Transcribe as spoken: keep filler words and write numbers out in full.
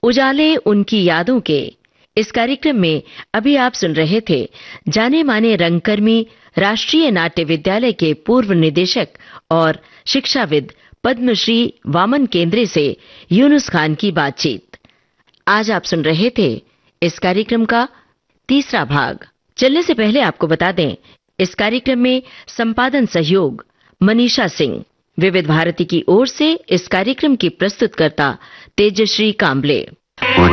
उजाले उनकी यादों के। इस कार्यक्रम में अभी आप सुन रहे थे जाने माने रंगकर्मी, राष्ट्रीय नाट्य विद्यालय के पूर्व निदेशक और शिक्षाविद पद्मश्री वामन केंद्रे से यूनुस खान की बातचीत। आज आप सुन रहे थे इस कार्यक्रम का तीसरा भाग। चलने से पहले आपको बता दें, इस कार्यक्रम में संपादन सहयोग मनीषा सिंह। विविध भारती की ओर से इस कार्यक्रम की प्रस्तुतकर्ता तेजश्री कांबले।